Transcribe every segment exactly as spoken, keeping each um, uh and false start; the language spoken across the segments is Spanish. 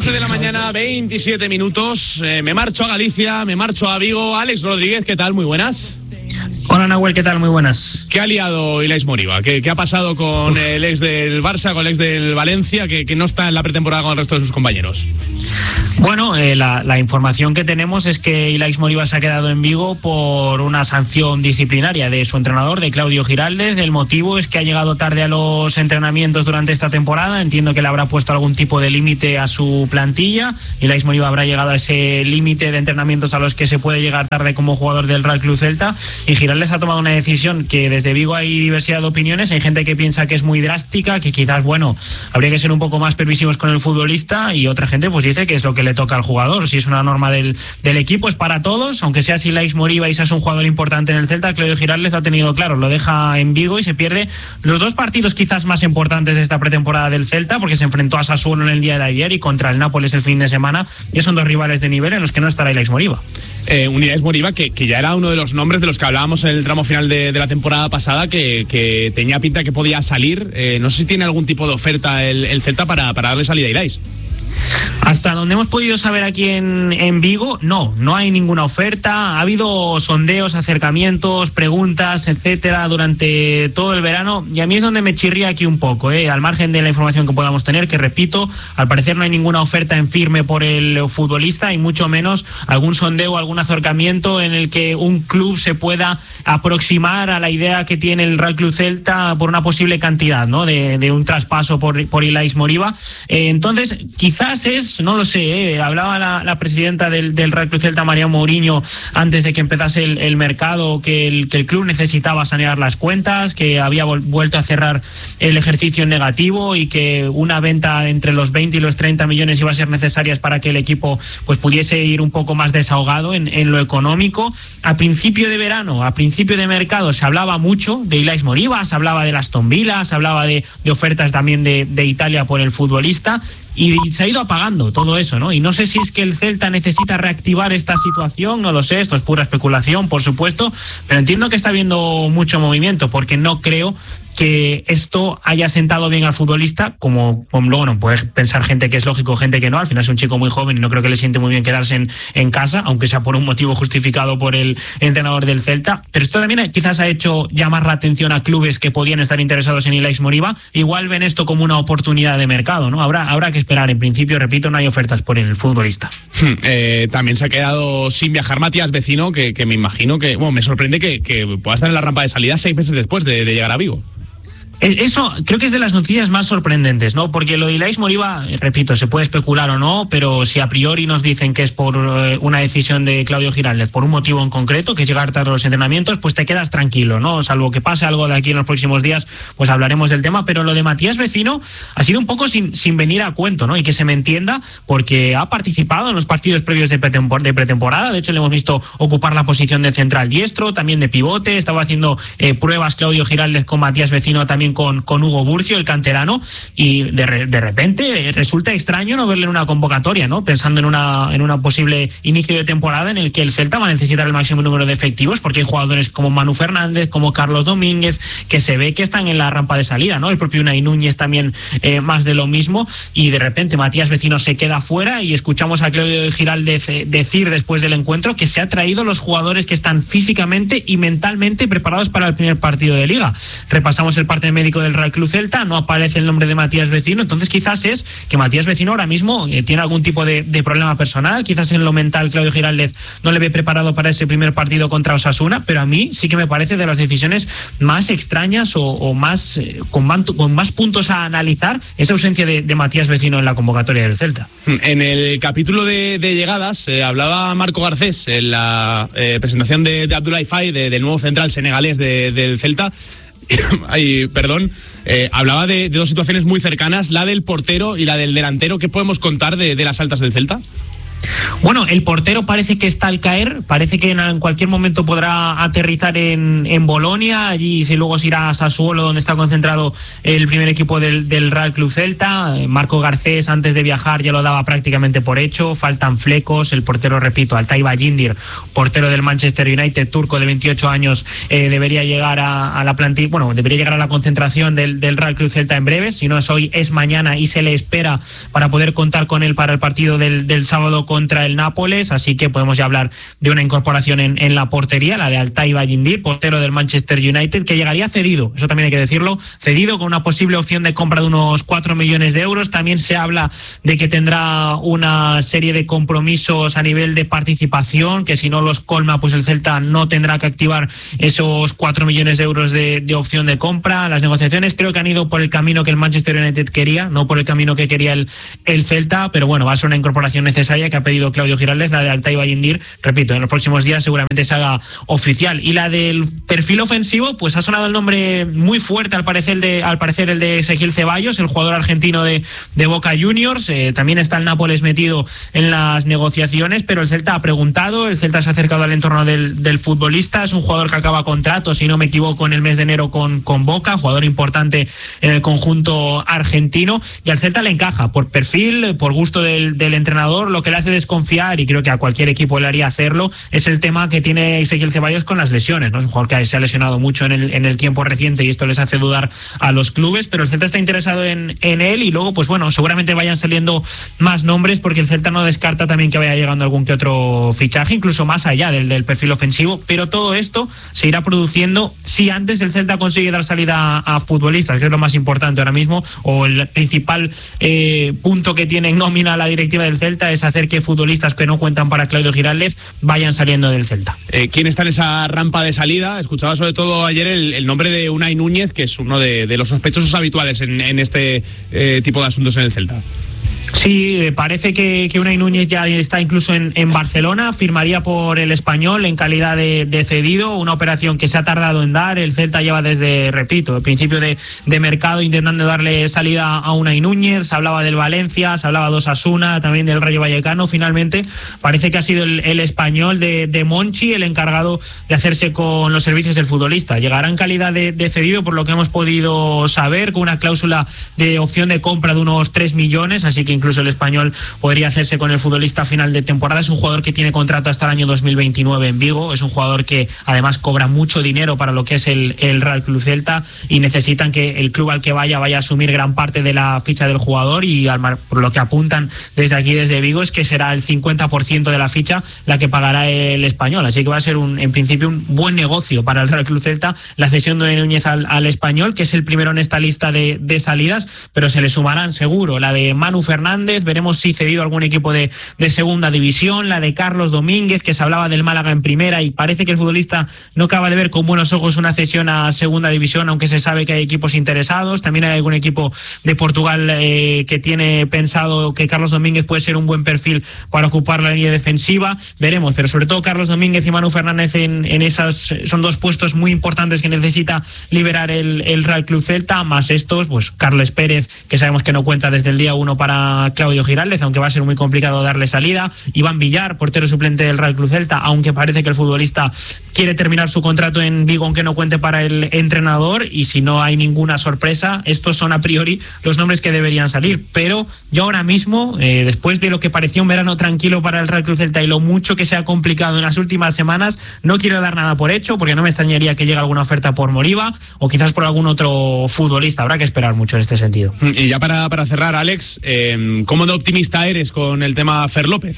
once de la mañana, veintisiete minutos. Eh, me marcho a Galicia, me marcho a Vigo. Alex Rodríguez, ¿qué tal? Muy buenas. Hola Nahuel, ¿qué tal? Muy buenas. ¿Qué ha liado Ilaix Moriba? ¿Qué, qué ha pasado con Uf. el ex del Barça, con el ex del Valencia, que, que no está en la pretemporada con el resto de sus compañeros? Bueno, eh, la, la información que tenemos es que Ilaix Moriba se ha quedado en Vigo por una sanción disciplinaria de su entrenador, de Claudio Giraldez. El motivo es que ha llegado tarde a los entrenamientos durante esta temporada. Entiendo que le habrá puesto algún tipo de límite a su plantilla. Ilaix Moriba habrá llegado a ese límite de entrenamientos a los que se puede llegar tarde como jugador del Real Club Celta. Y Giraldez ha tomado una decisión que desde Vigo hay diversidad de opiniones. Hay gente que piensa que es muy drástica, que quizás, bueno, habría que ser un poco más permisivos con el futbolista, y otra gente pues dice que es lo que le toca al jugador. Si es una norma del, del equipo, es para todos, aunque sea si Ilaix Moriba y seas un jugador importante en el Celta. Claudio Giraldez lo ha tenido claro, lo deja en Vigo y se pierde los dos partidos quizás más importantes de esta pretemporada del Celta, porque se enfrentó a Sassuolo en el día de ayer y contra el Nápoles el fin de semana, y son dos rivales de nivel en los que no estará Ilaix Moriba. Eh, un Ilaix Moriba que, que ya era uno de los nombres de los que hablábamos en el tramo final de, de la temporada pasada, que, que tenía pinta que podía salir. Eh, no sé si tiene algún tipo de oferta el, el Celta para, para darle salida a Ilaix. Hasta donde hemos podido saber aquí en, en Vigo, no, no hay ninguna oferta. Ha habido sondeos, acercamientos, preguntas, etcétera, durante todo el verano, y a mí es donde me chirría aquí un poco, ¿eh? Al margen de la información que podamos tener, que repito, al parecer no hay ninguna oferta en firme por el futbolista, y mucho menos algún sondeo, algún acercamiento en el que un club se pueda aproximar a la idea que tiene el Real Club Celta por una posible cantidad, ¿no? de, de un traspaso por, por Ilaix Moriba. Eh, entonces, quizás es, no lo sé, ¿eh? hablaba la, la presidenta del, del Real Club Celta, María Mourinho, antes de que empezase el, el mercado, que el, que el club necesitaba sanear las cuentas, que había vol- vuelto a cerrar el ejercicio en negativo, y que una venta entre los veinte y los treinta millones iba a ser necesarias para que el equipo pues pudiese ir un poco más desahogado en, en lo económico. A principio de verano, a principio de mercado, se hablaba mucho de Ilaix Moriba, se hablaba de Aston Villa, se hablaba de, de ofertas también de, de Italia por el futbolista, y se ha ido apagando todo eso, ¿no? Y no sé si es que el Celta necesita reactivar esta situación, no lo sé, esto es pura especulación, por supuesto, pero entiendo que está habiendo mucho movimiento, porque no creo que esto haya sentado bien al futbolista, como, como luego no puede pensar gente que es lógico, gente que no. Al final es un chico muy joven y no creo que le siente muy bien quedarse en, en casa, aunque sea por un motivo justificado por el entrenador del Celta. Pero esto también quizás ha hecho llamar la atención a clubes que podían estar interesados en Ilaix Moriba. Igual ven esto como una oportunidad de mercado, ¿no? Habrá, habrá que esperar. En principio, repito, no hay ofertas por el futbolista. Eh, también se ha quedado sin viajar Matías Vecino, que, que me imagino que, bueno, me sorprende que, que pueda estar en la rampa de salida seis meses después de, de llegar a Vigo. Eso creo que es de las noticias más sorprendentes, ¿no? Porque lo de Ilaix Moriba, repito, se puede especular o no, pero si a priori nos dicen que es por una decisión de Claudio Giraldez, por un motivo en concreto, que es llegar tarde a los entrenamientos, pues te quedas tranquilo, ¿no? Salvo que pase algo de aquí en los próximos días, pues hablaremos del tema. Pero lo de Matías Vecino ha sido un poco sin, sin venir a cuento, ¿no? Y que se me entienda, porque ha participado en los partidos previos de, pretempor- de pretemporada. De hecho, le hemos visto ocupar la posición de central diestro, también de pivote. Estaba haciendo eh, pruebas Claudio Giraldez con Matías Vecino, también Con, con Hugo Burcio, el canterano, y de, re, de repente resulta extraño no verle en una convocatoria, ¿no? Pensando en una en un posible inicio de temporada en el que el Celta va a necesitar el máximo número de efectivos, porque hay jugadores como Manu Fernández, como Carlos Domínguez, que se ve que están en la rampa de salida, ¿no? El propio Unai Núñez también, eh, más de lo mismo, y de repente Matías Vecino se queda fuera, y escuchamos a Claudio Giraldez eh, decir después del encuentro que se ha traído los jugadores que están físicamente y mentalmente preparados para el primer partido de Liga. Repasamos el parte médico del Real Club Celta, no aparece el nombre de Matías Vecino, entonces quizás es que Matías Vecino ahora mismo eh, tiene algún tipo de, de problema personal, quizás en lo mental Claudio Giraldez no le ve preparado para ese primer partido contra Osasuna, pero a mí sí que me parece de las decisiones más extrañas o, o más eh, con, man, con más puntos a analizar esa ausencia de, de Matías Vecino en la convocatoria del Celta. En el capítulo de, de llegadas eh, hablaba Marco Garcés en la eh, presentación de, de Abdoulaye Faye, de, del nuevo central senegalés de, del Celta. Ay, perdón, eh, hablaba de, de dos situaciones muy cercanas, la del portero y la del delantero. ¿Qué podemos contar de, de las altas del Celta? Bueno, el portero parece que está al caer, parece que en cualquier momento podrá aterrizar en, en Bolonia, allí si luego se irá a Sassuolo, donde está concentrado el primer equipo del, del Real Club Celta. Marco Garcés antes de viajar ya lo daba prácticamente por hecho, faltan flecos, el portero, repito, Altay Bayindir, portero del Manchester United, turco de veintiocho años, eh, debería llegar a, a la plantilla, bueno, debería llegar a la concentración del, del Real Club Celta en breve, si no es hoy es mañana y se le espera para poder contar con él para el partido del, del sábado contra el Nápoles, así que podemos ya hablar de una incorporación en, en la portería, la de Altay Bayindir, portero del Manchester United, que llegaría cedido, eso también hay que decirlo, cedido con una posible opción de compra de unos cuatro millones de euros. También se habla de que tendrá una serie de compromisos a nivel de participación, que si no los colma, pues el Celta no tendrá que activar esos cuatro millones de euros de, de opción de compra. Las negociaciones creo que han ido por el camino que el Manchester United quería, no por el camino que quería el, el Celta, pero bueno, va a ser una incorporación necesaria que ha pedido Claudio Giraldez, la de Altay Bayindir, repito, en los próximos días seguramente se haga oficial. Y la del perfil ofensivo, pues ha sonado el nombre muy fuerte al parecer, de, al parecer el de Ezequiel Ceballos, el jugador argentino de, de Boca Juniors, eh, también está el Nápoles metido en las negociaciones, pero el Celta ha preguntado, el Celta se ha acercado al entorno del, del futbolista, es un jugador que acaba contrato, si no me equivoco, en el mes de enero con, con Boca, jugador importante en el conjunto argentino, y al Celta le encaja por perfil, por gusto del, del entrenador. Lo que le hace desconfiar, y creo que a cualquier equipo le haría hacerlo, es el tema que tiene Ezequiel Ceballos con las lesiones, ¿no? Es un jugador que se ha lesionado mucho en el, en el tiempo reciente y esto les hace dudar a los clubes, pero el Celta está interesado en, en él, y luego pues bueno, seguramente vayan saliendo más nombres, porque el Celta no descarta también que vaya llegando algún que otro fichaje, incluso más allá del, del perfil ofensivo, pero todo esto se irá produciendo si antes el Celta consigue dar salida a, a futbolistas, que es lo más importante ahora mismo, o el principal eh, punto que tiene en nómina la directiva del Celta es hacer que futbolistas que no cuentan para Claudio Giraldez vayan saliendo del Celta. Eh, ¿Quién está en esa rampa de salida? Escuchaba sobre todo ayer el, el nombre de Unai Núñez, que es uno de, de los sospechosos habituales en, en este eh, tipo de asuntos en el Celta. Sí, parece que, que Unai Núñez ya está incluso en, en Barcelona, firmaría por el Español en calidad de, de cedido, una operación que se ha tardado en dar. El Celta lleva desde, repito, el principio de, de mercado intentando darle salida a Unai Núñez, se hablaba del Valencia, se hablaba de Osasuna, también del Rayo Vallecano. Finalmente parece que ha sido el, el Español de, de Monchi el encargado de hacerse con los servicios del futbolista. Llegará en calidad de, de cedido, por lo que hemos podido saber, con una cláusula de opción de compra de unos tres millones, así que incluso el Español podría hacerse con el futbolista a final de temporada. Es un jugador que tiene contrato hasta el año dos mil veintinueve en Vigo, es un jugador que además cobra mucho dinero para lo que es el, el Real Club Celta, y necesitan que el club al que vaya vaya a asumir gran parte de la ficha del jugador, y al, por lo que apuntan desde aquí, desde Vigo, es que será el cincuenta por ciento de la ficha la que pagará el Español, así que va a ser un, en principio un buen negocio para el Real Club Celta la cesión de Núñez al, al Español, que es el primero en esta lista de, de salidas, pero se le sumarán seguro la de Manu Fernández, veremos si cedido algún equipo de, de segunda división, la de Carlos Domínguez, que se hablaba del Málaga en primera, y parece que el futbolista no acaba de ver con buenos ojos una cesión a segunda división, aunque se sabe que hay equipos interesados. También hay algún equipo de Portugal eh, que tiene pensado que Carlos Domínguez puede ser un buen perfil para ocupar la línea defensiva, veremos, pero sobre todo Carlos Domínguez y Manu Fernández en, en esas, son dos puestos muy importantes que necesita liberar el, el Real Club Celta, más estos, pues Carles Pérez, que sabemos que no cuenta desde el día uno para Claudio Giraldez, aunque va a ser muy complicado darle salida. Iván Villar, portero suplente del Real Club Celta, aunque parece que el futbolista quiere terminar su contrato en Vigo aunque no cuente para el entrenador, y si no hay ninguna sorpresa, estos son a priori los nombres que deberían salir. Pero yo ahora mismo, eh, después de lo que parecía un verano tranquilo para el Real Club Celta y lo mucho que se ha complicado en las últimas semanas, no quiero dar nada por hecho, porque no me extrañaría que llegue alguna oferta por Moriba o quizás por algún otro futbolista. Habrá que esperar mucho en este sentido. Y ya para, para cerrar, Alex, eh, ¿cómo de optimista eres con el tema Fer López?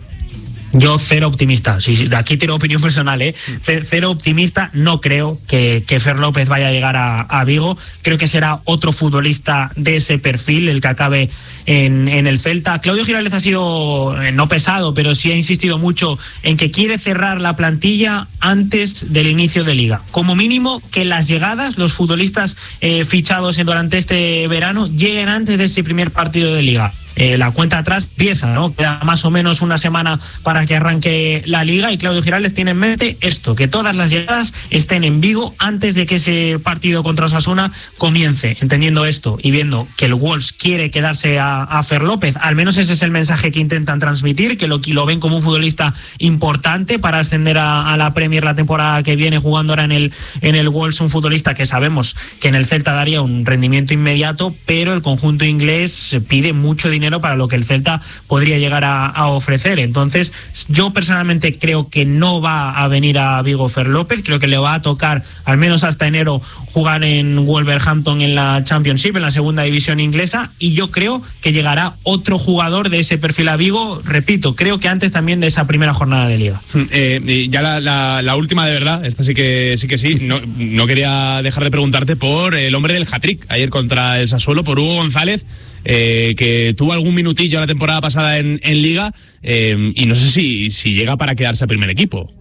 Yo cero optimista, sí, sí, aquí tengo opinión personal, ¿eh? Cero optimista, no creo que, que Fer López vaya a llegar a, a Vigo, creo que será otro futbolista de ese perfil el que acabe en, en el Celta. Claudio Giraldez ha sido, eh, no pesado, pero sí ha insistido mucho en que quiere cerrar la plantilla antes del inicio de Liga. Como mínimo, que las llegadas, los futbolistas eh, fichados durante este verano, lleguen antes de ese primer partido de Liga. eh, la cuenta atrás empieza, ¿no? Queda más o menos una semana para que arranque la Liga y Claudio Giraldez tiene en mente esto, que todas las llegadas estén en Vigo antes de que ese partido contra Osasuna comience. Entendiendo esto y viendo que el Wolves quiere quedarse a, a Fer López, al menos ese es el mensaje que intentan transmitir, que lo, que lo ven como un futbolista importante para ascender a, a la Premier la temporada que viene, jugando ahora en el, en el Wolves, un futbolista que sabemos que en el Celta daría un rendimiento inmediato, pero el conjunto inglés pide mucho dinero para lo que el Celta podría llegar a, a ofrecer. Entonces yo personalmente creo que no va a venir a Vigo Fer López, creo que le va a tocar al menos hasta enero jugar en Wolverhampton en la Championship, en la segunda división inglesa, y yo creo que llegará otro jugador de ese perfil a Vigo, repito, creo que antes también de esa primera jornada de Liga. Eh, ya la, la, la última de verdad, esta sí que sí que sí, no, no quería dejar de preguntarte por el hombre del hat-trick ayer contra el Sassuolo, por Hugo González, eh, que tuvo algún minutillo la temporada pasada en, en Liga, eh, y no sé si, si llega para quedarse al primer equipo.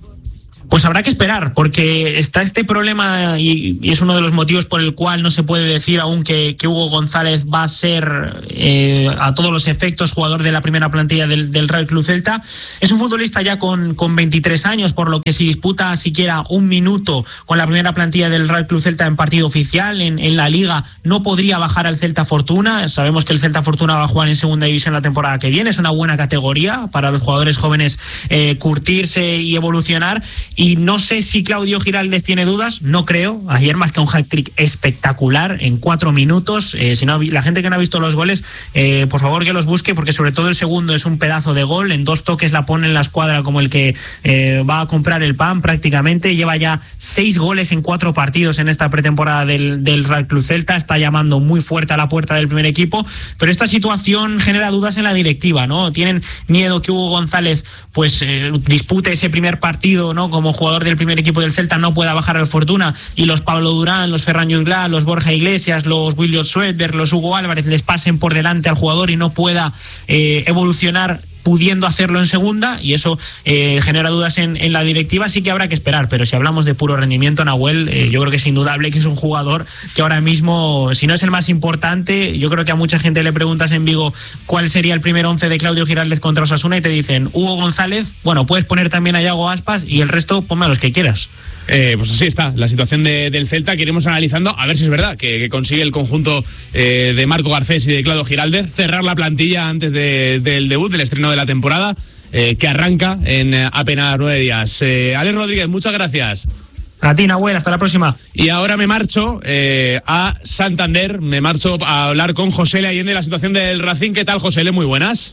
Pues habrá que esperar, porque está este problema y, y es uno de los motivos por el cual no se puede decir aún que, que Hugo González va a ser eh, a todos los efectos jugador de la primera plantilla del, del Real Club Celta. Es un futbolista ya con, con veintitrés años, por lo que si disputa siquiera un minuto con la primera plantilla del Real Club Celta en partido oficial, en, en la Liga, no podría bajar al Celta Fortuna. Sabemos que el Celta Fortuna va a jugar en segunda división la temporada que viene, es una buena categoría para los jugadores jóvenes eh, curtirse y evolucionar. Y no sé si Claudio Giraldez tiene dudas, no creo. Ayer marca un hat-trick espectacular en cuatro minutos. Eh, si no, la gente que no ha visto los goles, eh, por favor que los busque, porque sobre todo el segundo es un pedazo de gol. En dos toques la pone en la escuadra como el que eh, va a comprar el pan prácticamente. Lleva ya seis goles en cuatro partidos en esta pretemporada del, del Real Club Celta. Está llamando muy fuerte a la puerta del primer equipo. Pero esta situación genera dudas en la directiva, ¿no? Tienen miedo que Hugo González pues eh, dispute ese primer partido, ¿no? Como jugador del primer equipo del Celta, no pueda bajar al Fortuna y los Pablo Durán, los Ferran Jutgla, los Borja Iglesias, los William Swedberg, los Hugo Álvarez les pasen por delante al jugador y no pueda eh, evolucionar pudiendo hacerlo en segunda, y eso eh, genera dudas en, en la directiva. Sí que habrá que esperar, pero si hablamos de puro rendimiento, Nahuel, eh, yo creo que es indudable que es un jugador que ahora mismo, si no es el más importante, yo creo que a mucha gente le preguntas en Vigo cuál sería el primer once de Claudio Giraldez contra Osasuna y te dicen Hugo González, bueno, puedes poner también a Yago Aspas y el resto ponme a los que quieras. Eh, pues así está la situación de, del Celta, que iremos analizando a ver si es verdad que, que consigue el conjunto eh, de Marco Garcés y de Claudio Giraldez cerrar la plantilla antes de, del debut, del estreno de la temporada, eh, que arranca en eh, apenas nueve días. Eh, Alex Rodríguez, muchas gracias. A ti, Nahuel, hasta la próxima. Y ahora me marcho eh, a Santander, me marcho a hablar con José Le Allende de la situación del Racing. ¿Qué tal, José Le? Muy buenas.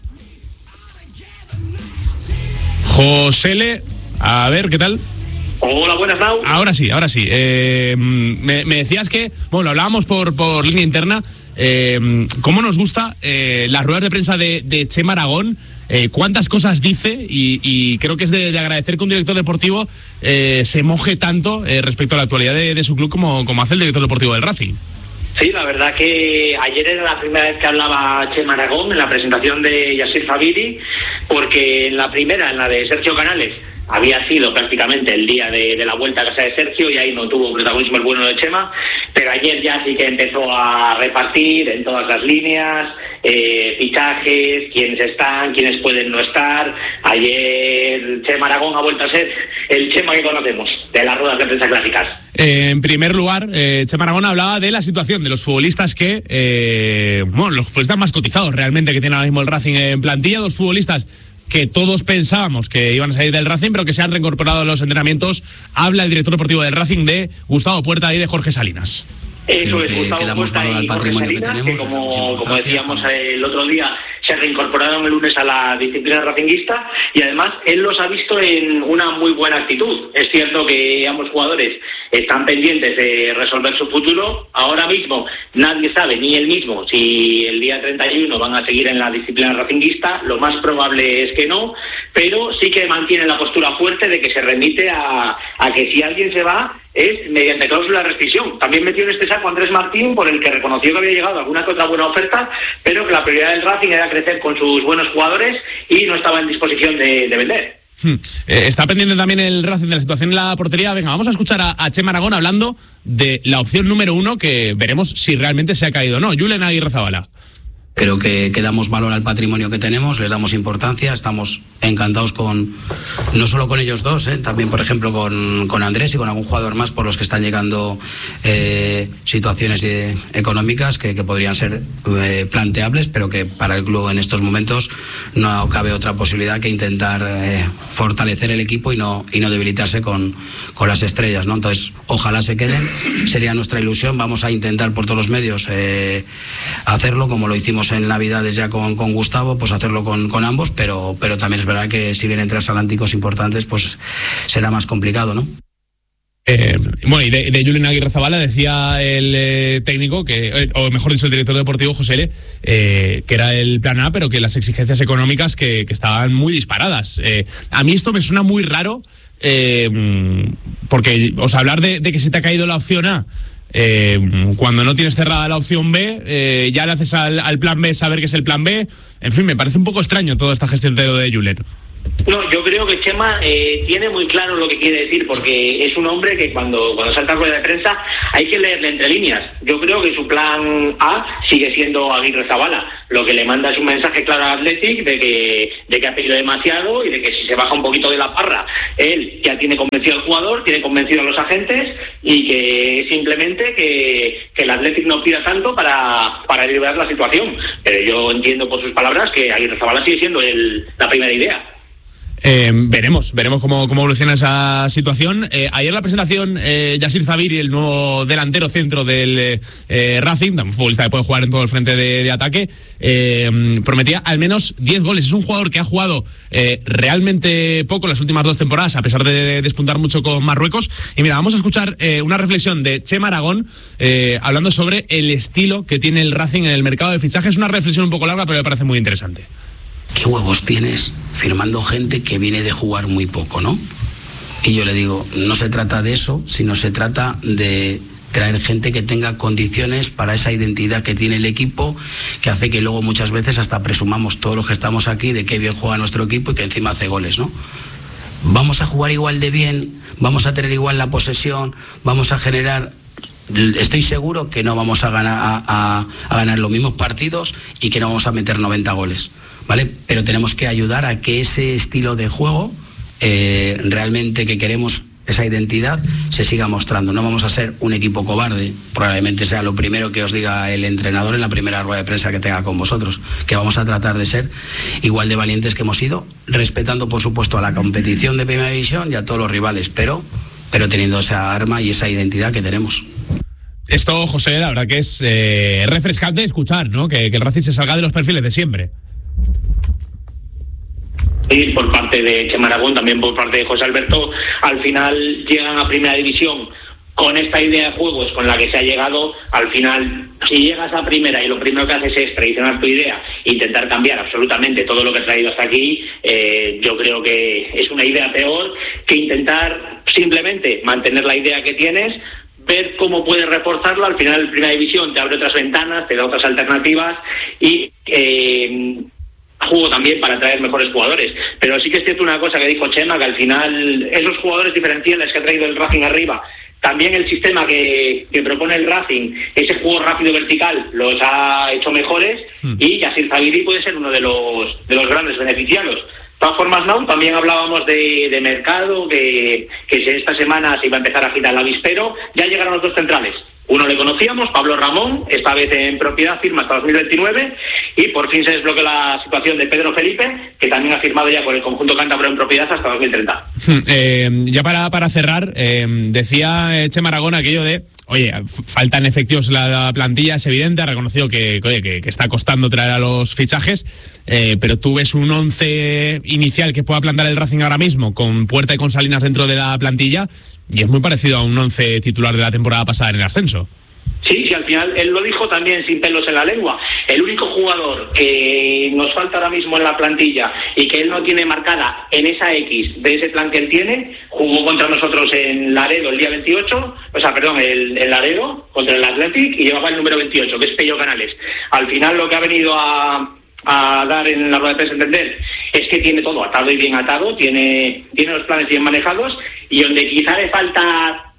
José Le, a ver, ¿qué tal? Hola, buenas, Nau. Ahora sí, ahora sí. Eh, me, me decías que, bueno, lo hablábamos por, por línea interna, eh, cómo nos gusta eh, las ruedas de prensa de, de Chema Aragón, eh, cuántas cosas dice, y, y creo que es de, de agradecer que un director deportivo eh, se moje tanto eh, respecto a la actualidad de, de su club como, como hace el director deportivo del Racing. Sí, la verdad que ayer era la primera vez que hablaba Chema Aragón en la presentación de Yassir Fabiri, porque en la primera, en la de Sergio Canales, había sido prácticamente el día de, de la vuelta a casa de Sergio y ahí no tuvo protagonismo el bueno de Chema, pero ayer ya sí que empezó a repartir en todas las líneas, eh, fichajes, quiénes están, quiénes pueden no estar. Ayer Chema Aragón ha vuelto a ser el Chema que conocemos de las ruedas de prensa clásicas. Eh, en primer lugar, eh, Chema Aragón hablaba de la situación de los futbolistas que, eh, bueno, los futbolistas más cotizados realmente que tiene ahora mismo el Racing en plantilla, dos futbolistas que todos pensábamos que iban a salir del Racing, pero que se han reincorporado a los entrenamientos. Habla el director deportivo del Racing de Gustavo Puerta y de Jorge Salinas. Eso es, Gustavo Puerta y Jorge Salinas, que como, como decíamos el otro día, se reincorporaron el lunes a la disciplina racinguista, y además él los ha visto en una muy buena actitud. Es cierto que ambos jugadores están pendientes de resolver su futuro. Ahora mismo nadie sabe, ni él mismo, si el día treinta y uno van a seguir en la disciplina racinguista. Lo más probable es que no, pero sí que mantiene la postura fuerte de que se remite a, a que si alguien se va es mediante cláusula de rescisión. También metió en este saco Andrés Martín, por el que reconoció que había llegado alguna que otra buena oferta, pero que la prioridad del Racing era crecer con sus buenos jugadores y no estaba en disposición de, de vender. Hmm. Eh, está pendiente también el Racing de la situación en la portería. Venga, vamos a escuchar a, a Chema Aragón hablando de la opción número uno, que veremos si realmente se ha caído o no. Julen Aguirrezabala. Creo que, que damos valor al patrimonio que tenemos, les damos importancia, estamos encantados con, no solo con ellos dos, ¿eh? también por ejemplo con, con Andrés y con algún jugador más por los que están llegando eh, situaciones eh, económicas que, que podrían ser eh, planteables, pero que para el club en estos momentos no cabe otra posibilidad que intentar eh, fortalecer el equipo y no, y no debilitarse con, con las estrellas, ¿no? Entonces, ojalá se queden, sería nuestra ilusión, vamos a intentar por todos los medios eh, hacerlo como lo hicimos en Navidades ya con, con Gustavo, pues hacerlo con, con ambos, pero, pero también es verdad que si vienen transatlánticos importantes, pues será más complicado, ¿no? Eh, bueno, y de, de Julen Aguirrezabala decía el eh, técnico, que eh, o mejor dicho, el director deportivo, José L., eh, que era el plan A, pero que las exigencias económicas que, que estaban muy disparadas. Eh, a mí esto me suena muy raro, eh, porque, o sea, hablar de, de que se te ha caído la opción A, Eh, cuando no tienes cerrada la opción B, eh, ya le haces al, al plan B saber que es el plan B. En fin, me parece un poco extraño toda esta gestión de, de Julen. No, yo creo que Chema eh, tiene muy claro lo que quiere decir, porque es un hombre que cuando, cuando salta a rueda de prensa hay que leerle entre líneas. Yo creo que su plan A sigue siendo Aguirrezabala. Lo que le manda es un mensaje claro al Athletic de que, de que ha pedido demasiado y de que si se baja un poquito de la parra, él ya tiene convencido al jugador, tiene convencido a los agentes y que simplemente que, que el Athletic no pida tanto para, para liberar la situación. Pero yo entiendo por sus palabras que Aguirrezabala sigue siendo el, la primera idea. Eh, veremos, veremos cómo, cómo evoluciona esa situación. Eh, ayer la presentación, eh, Yasir Zabiri, el nuevo delantero centro del eh, Racing, un futbolista que puede jugar en todo el frente de, de ataque, eh, prometía al menos diez goles. Es un jugador que ha jugado eh, realmente poco las últimas dos temporadas, a pesar de despuntar mucho con Marruecos. Y mira, vamos a escuchar eh, una reflexión de Chema Aragón, eh, hablando sobre el estilo que tiene el Racing en el mercado de fichajes. Una reflexión un poco larga, pero me parece muy interesante. ¿Qué huevos tienes firmando gente que viene de jugar muy poco, no? Y yo le digo, no se trata de eso, sino se trata de traer gente que tenga condiciones para esa identidad que tiene el equipo, que hace que luego muchas veces hasta presumamos todos los que estamos aquí de qué bien juega nuestro equipo y que encima hace goles, ¿no? Vamos a jugar igual de bien, vamos a tener igual la posesión, vamos a generar... Estoy seguro que no vamos a ganar, a, a, a ganar los mismos partidos y que no vamos a meter noventa goles, ¿vale? Pero tenemos que ayudar a que ese estilo de juego, eh, realmente que queremos, esa identidad, se siga mostrando. No vamos a ser un equipo cobarde, probablemente sea lo primero que os diga el entrenador en la primera rueda de prensa que tenga con vosotros, que vamos a tratar de ser igual de valientes que hemos sido, respetando por supuesto a la competición de Primera División y a todos los rivales, pero, pero teniendo esa arma y esa identidad que tenemos. Esto, José, la verdad que es eh, refrescante escuchar, ¿no? Que, que el Racing se salga de los perfiles de siempre. Y por parte de Chema Aragón, también por parte de José Alberto, al final llegan a Primera División con esta idea de juegos con la que se ha llegado. Al final, si llegas a Primera y lo primero que haces es traicionar tu idea, intentar cambiar absolutamente todo lo que has traído hasta aquí, eh, yo creo que es una idea peor que intentar simplemente mantener la idea que tienes, ver cómo puedes reforzarlo. Al final, Primera División te abre otras ventanas, te da otras alternativas y eh, juego también para traer mejores jugadores. Pero sí que es cierto una cosa que dijo Chema, que al final esos jugadores diferenciales que ha traído el Racing arriba, también el sistema que, que propone el Racing, ese juego rápido vertical, los ha hecho mejores, hmm. y Yasir Zabiri puede ser uno de los, de los grandes beneficiados. De todas formas, no, también hablábamos de, de mercado, que, que esta semana se iba a empezar a agitar el avispero. Ya llegaron los dos centrales. Uno le conocíamos, Pablo Ramón, esta vez en propiedad, firma hasta dos mil veintinueve, y por fin se desbloquea la situación de Pedro Felipe, que también ha firmado ya con el conjunto cántabro en propiedad hasta dos mil treinta. Eh, ya para, para cerrar, eh, decía eh, Chema Aragón aquello de, oye, faltan efectivos en la plantilla, es evidente, ha reconocido que, oye, que, que está costando traer a los fichajes, eh, pero tú ves un once inicial que pueda plantar el Racing ahora mismo, con Puerta y con Salinas dentro de la plantilla, y es muy parecido a un once titular de la temporada pasada en el ascenso. Sí, sí, al final él lo dijo también sin pelos en la lengua. El único jugador que nos falta ahora mismo en la plantilla y que él no tiene marcada en esa X de ese plan que él tiene, jugó contra nosotros en Laredo el día veintiocho, o sea, perdón, el, el Laredo contra el Athletic, y llevaba el número veintiocho, que es Pello Canales. Al final lo que ha venido a... a dar en la rueda de prensa entender es que tiene todo atado y bien atado, tiene, tiene los planes bien manejados, y donde quizá le falta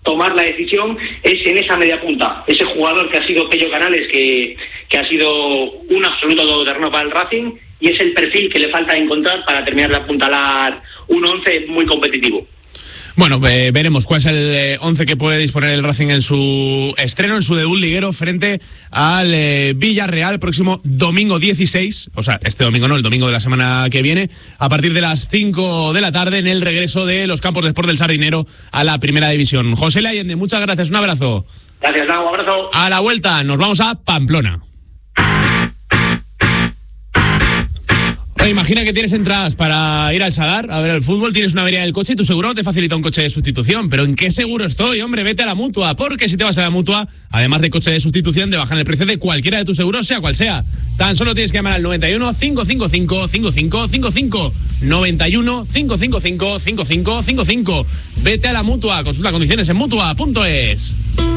tomar la decisión es en esa media punta. Ese jugador que ha sido Pello Canales, que, que ha sido un absoluto todoterreno para el Racing, y es el perfil que le falta encontrar para terminar de apuntalar un once muy competitivo. Bueno, eh, veremos cuál es el eh, once que puede disponer el Racing en su estreno, en su debut liguero frente al eh, Villarreal próximo domingo dieciséis, o sea, este domingo no, el domingo de la semana que viene, a partir de las cinco de la tarde en el regreso de los campos de Sport del Sardinero a la primera división. José L. Allende, muchas gracias, un abrazo. Gracias, Dan, un abrazo. A la vuelta nos vamos a Pamplona. Oye, imagina que tienes entradas para ir al Sadar a ver el fútbol, tienes una avería en el coche y tu seguro te facilita un coche de sustitución. ¿Pero en qué seguro estoy? Hombre, vete a la Mutua, porque si te vas a la Mutua, además de coche de sustitución, te bajan el precio de cualquiera de tus seguros, sea cual sea. Tan solo tienes que llamar al noventa y uno, cinco cinco cinco, cinco cinco cinco cinco. noventa y uno, cinco cinco cinco, cinco cinco cinco cinco. Vete a la Mutua, consulta condiciones en mutua punto es.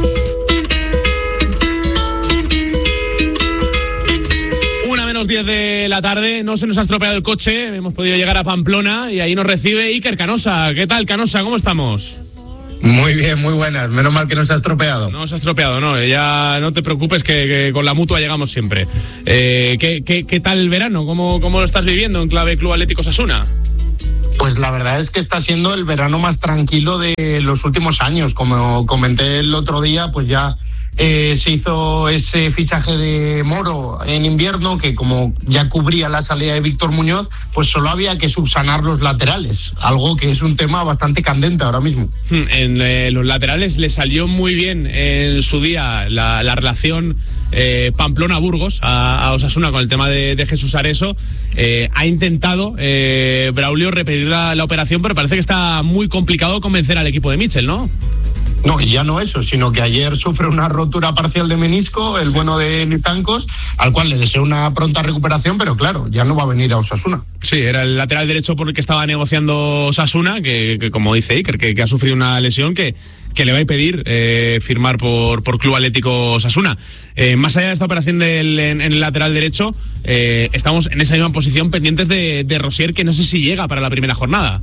diez de la tarde, no se nos ha estropeado el coche, hemos podido llegar a Pamplona y ahí nos recibe Iker Canosa. ¿Qué tal, Canosa? ¿Cómo estamos? Muy bien, muy buenas, menos mal que no se ha estropeado. No se ha estropeado, no, ya no te preocupes que, que con la Mutua llegamos siempre. Eh, ¿qué, qué, ¿Qué tal el verano? ¿Cómo, cómo lo estás viviendo en clave Club Atlético Osasuna? Pues la verdad es que está siendo el verano más tranquilo de los últimos años. Como comenté el otro día, pues ya eh, se hizo ese fichaje de Moro en invierno, que como ya cubría la salida de Víctor Muñoz, pues solo había que subsanar los laterales, algo que es un tema bastante candente ahora mismo. En eh, los laterales le salió muy bien en su día la, la relación eh, Pamplona-Burgos a, a Osasuna con el tema de, de Jesús Areso. Eh, ha intentado eh, Braulio repetir la, la operación, pero parece que está muy complicado convencer al equipo de Michel, ¿no? No, y ya no eso, sino que ayer sufre una rotura parcial de menisco, el bueno de Lizancos, al cual le deseo una pronta recuperación, pero claro, ya no va a venir a Osasuna. Sí, era el lateral derecho por el que estaba negociando Osasuna, que, que como dice Iker, que, que ha sufrido una lesión que, que le va a impedir eh, firmar por, por Club Atlético Osasuna. Eh, más allá de esta operación del, en, en el lateral derecho, eh, estamos en esa misma posición pendientes de, de Rosier, que no sé si llega para la primera jornada.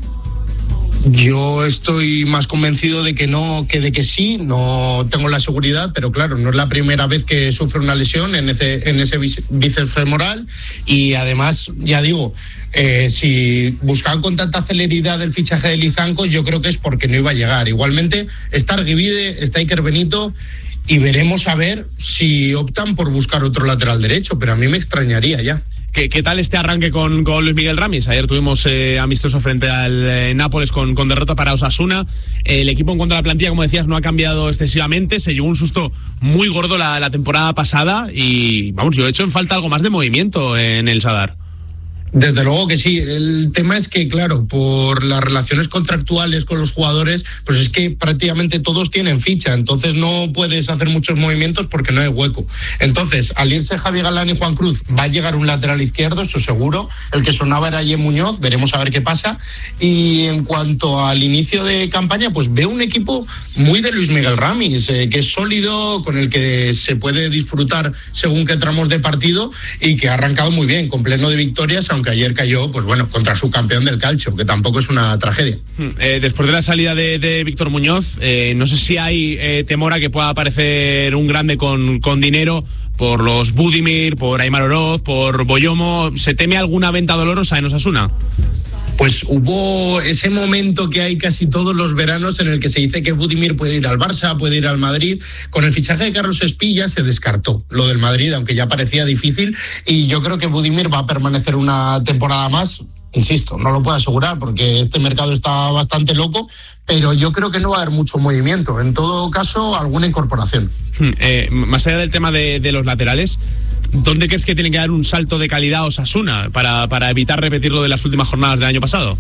Yo estoy más convencido de que no, que de que sí, no tengo la seguridad, pero claro, no es la primera vez que sufre una lesión en ese, en ese bíceps femoral y además, ya digo, eh, si buscaban con tanta celeridad el fichaje de Lizancos, yo creo que es porque no iba a llegar. Igualmente, está Arguivide, está Iker Benito y veremos a ver si optan por buscar otro lateral derecho, pero a mí me extrañaría ya. ¿Qué, ¿Qué tal este arranque con, con Luis Miguel Ramis? Ayer tuvimos eh, amistoso frente al eh, Nápoles con, con derrota para Osasuna. El equipo en cuanto a la plantilla, como decías, no ha cambiado excesivamente. Se llevó un susto muy gordo la, la temporada pasada y, vamos, yo he hecho en falta algo más de movimiento en el Sadar. Desde luego que sí. El tema es que, claro, por las relaciones contractuales con los jugadores, pues es que prácticamente todos tienen ficha, entonces no puedes hacer muchos movimientos porque no hay hueco. Entonces, al irse Javi Galán y Juan Cruz, va a llegar un lateral izquierdo, eso seguro. El que sonaba era Ye Muñoz, veremos a ver qué pasa. Y en cuanto al inicio de campaña, pues veo un equipo muy de Luis Miguel Ramis, eh, que es sólido, con el que se puede disfrutar según qué tramos de partido y que ha arrancado muy bien, con pleno de victorias, aunque ayer cayó, pues bueno, contra su campeón del calcio, que tampoco es una tragedia. Eh, después de la salida de, de Víctor Muñoz, eh, no sé si hay eh, temor a que pueda aparecer un grande con, con dinero por los Budimir, por Aimar Oroz, por Boyomo. ¿Se teme alguna venta dolorosa en Osasuna? Pues hubo ese momento que hay casi todos los veranos en el que se dice que Budimir puede ir al Barça, puede ir al Madrid. Con el fichaje de Carlos Espilla se descartó lo del Madrid, aunque ya parecía difícil, y yo creo que Budimir va a permanecer una temporada más. Insisto, no lo puedo asegurar porque este mercado está bastante loco, pero yo creo que no va a haber mucho movimiento. En todo caso, alguna incorporación. Eh, más allá del tema de, de los laterales, ¿dónde crees que tiene que dar un salto de calidad Osasuna para, para evitar repetir lo de las últimas jornadas del año pasado?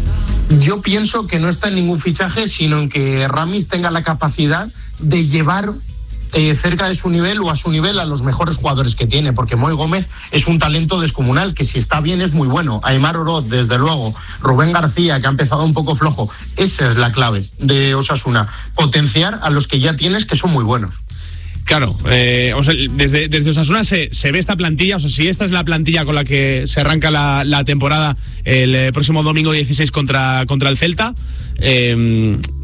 Yo pienso que no está en ningún fichaje, sino en que Ramis tenga la capacidad de llevar Eh, cerca de su nivel o a su nivel a los mejores jugadores que tiene, porque Moy Gómez es un talento descomunal, que si está bien es muy bueno. Aimar Oroz, desde luego, Rubén García, que ha empezado un poco flojo. Esa es la clave de Osasuna, potenciar a los que ya tienes, que son muy buenos. Claro, eh, o sea, desde, desde Osasuna se, se ve esta plantilla, o sea, si esta es la plantilla con la que se arranca la, la temporada el eh, próximo domingo dieciséis contra, contra el Celta, eh,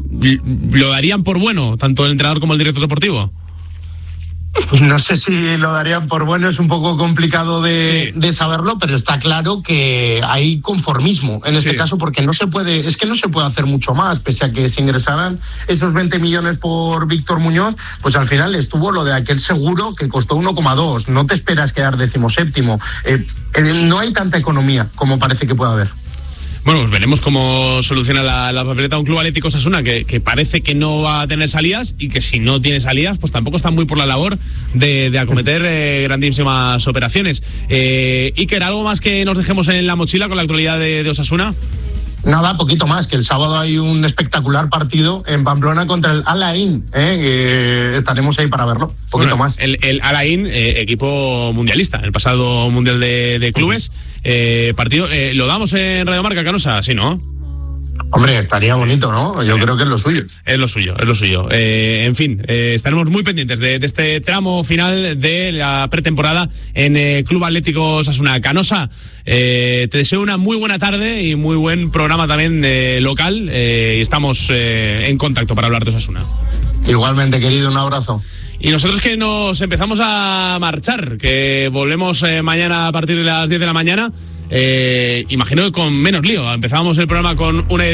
¿lo darían por bueno, tanto el entrenador como el director deportivo? Pues no sé si lo darían por bueno, es un poco complicado de, sí. de saberlo, pero está claro que hay conformismo en este sí. caso, porque no se puede, es que no se puede hacer mucho más, pese a que se ingresaran esos veinte millones por Víctor Muñoz, pues al final estuvo lo de aquel seguro que costó uno coma dos, no te esperas quedar decimoséptimo, eh, eh, no hay tanta economía como parece que pueda haber. Bueno, pues veremos cómo soluciona la, la papeleta un Club Atlético Osasuna que, que parece que no va a tener salidas y que si no tiene salidas, pues tampoco está muy por la labor de, de acometer eh, grandísimas operaciones. Eh, Iker, ¿algo más que nos dejemos en la mochila con la actualidad de, de Osasuna? Nada, poquito más, que el sábado hay un espectacular partido en Pamplona contra el Al Ain, ¿eh? que estaremos ahí para verlo, poquito bueno, más. El, el Al Ain, eh, equipo mundialista, el pasado Mundial de, de Clubes, eh, partido, eh, ¿lo damos en Radio Marca, Canosa? Sí, ¿no? Hombre, estaría bonito, ¿no? Yo sí. creo que es lo suyo. Es lo suyo, es lo suyo. Eh, en fin, eh, estaremos muy pendientes de, de este tramo final de la pretemporada en eh, Club Atlético Osasuna. Canosa, eh, te deseo una muy buena tarde y muy buen programa también eh, local. Eh, y estamos eh, en contacto para hablar de Osasuna. Igualmente, querido, un abrazo. Y nosotros que nos empezamos a marchar, que volvemos eh, mañana a partir de las diez de la mañana, eh, imagino que con menos lío. Empezábamos el programa con una